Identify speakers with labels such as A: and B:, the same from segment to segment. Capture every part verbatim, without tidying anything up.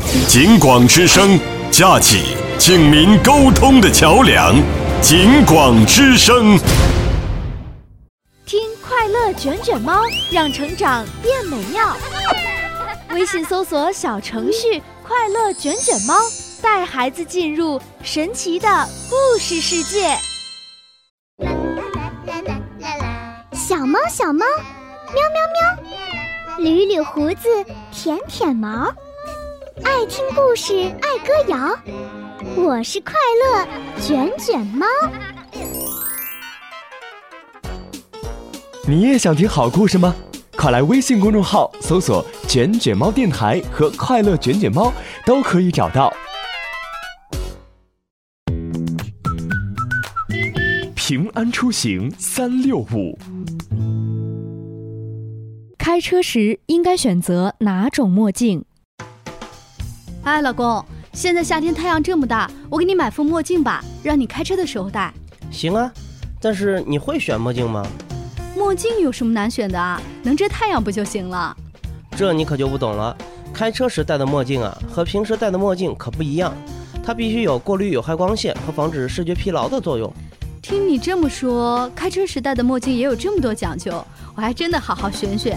A: 警广之声，架起警民沟通的桥梁。警广之声，
B: 听快乐卷卷猫，让成长变美妙。微信搜索小程序“快乐卷卷猫”，带孩子进入神奇的故事世界。
C: 小猫小猫，喵喵喵，捋捋胡子，舔舔毛，爱听故事，爱歌谣。我是快乐卷卷猫。
D: 你也想听好故事吗？快来微信公众号搜索卷卷猫电台和快乐卷卷猫，都可以找到。平安出行三六五。
B: 开车时应该选择哪种墨镜？
E: 哎，老公，现在夏天太阳这么大，我给你买副墨镜吧，让你开车的时候戴。
F: 行啊，但是你会选墨镜吗？
E: 墨镜有什么难选的啊？能遮太阳不就行了？
F: 这你可就不懂了。开车时戴的墨镜啊，和平时戴的墨镜可不一样，它必须有过滤有害光线和防止视觉疲劳的作用。
E: 听你这么说，开车时戴的墨镜也有这么多讲究，我还真的好好选选。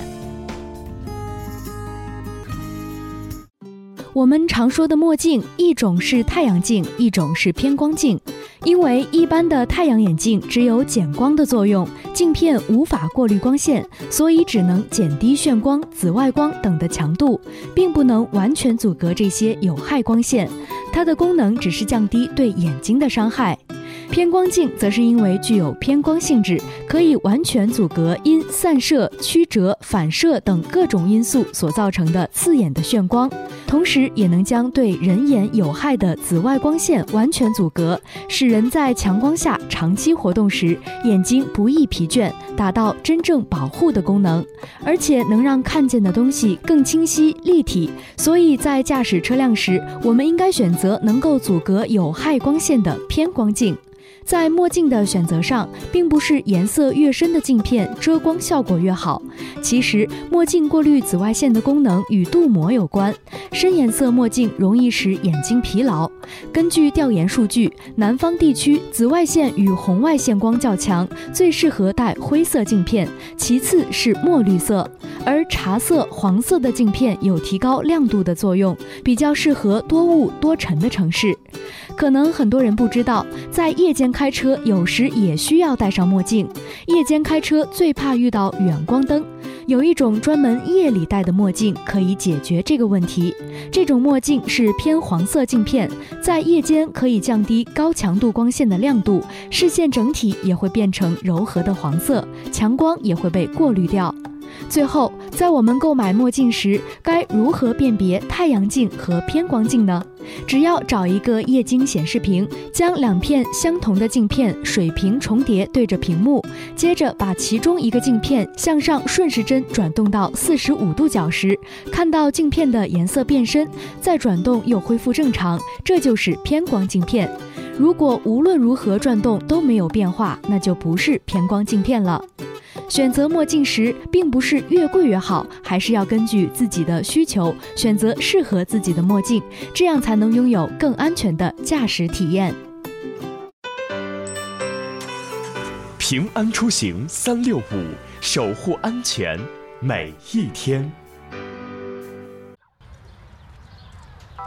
B: 我们常说的墨镜，一种是太阳镜，一种是偏光镜。因为一般的太阳眼镜只有减光的作用，镜片无法过滤光线，所以只能减低眩光、紫外光等的强度，并不能完全阻隔这些有害光线。它的功能只是降低对眼睛的伤害。偏光镜则是因为具有偏光性质，可以完全阻隔因散射、曲折、反射等各种因素所造成的刺眼的眩光，同时也能将对人眼有害的紫外光线完全阻隔，使人在强光下长期活动时眼睛不易疲倦，达到真正保护的功能，而且能让看见的东西更清晰立体。所以在驾驶车辆时，我们应该选择能够阻隔有害光线的偏光镜。在墨镜的选择上，并不是颜色越深的镜片遮光效果越好，其实墨镜过滤紫外线的功能与镀膜有关。深颜色墨镜容易使眼睛疲劳。根据调研数据，南方地区紫外线与红外线光较强，最适合戴灰色镜片，其次是墨绿色，而茶色、黄色的镜片有提高亮度的作用，比较适合多雾多尘的城市。可能很多人不知道，在夜间开车有时也需要戴上墨镜。夜间开车最怕遇到远光灯，有一种专门夜里戴的墨镜可以解决这个问题。这种墨镜是偏黄色镜片，在夜间可以降低高强度光线的亮度，视线整体也会变成柔和的黄色，强光也会被过滤掉。最后，在我们购买墨镜时，该如何辨别太阳镜和偏光镜呢？只要找一个液晶显示屏，将两片相同的镜片水平重叠对着屏幕，接着把其中一个镜片向上顺时针转动到四十五度角时，看到镜片的颜色变深，再转动又恢复正常，这就是偏光镜片。如果无论如何转动都没有变化，那就不是偏光镜片了。选择墨镜时，并不是越贵越好，还是要根据自己的需求选择适合自己的墨镜，这样才能拥有更安全的驾驶体验。
D: 平安出行三六五，守护安全每一天。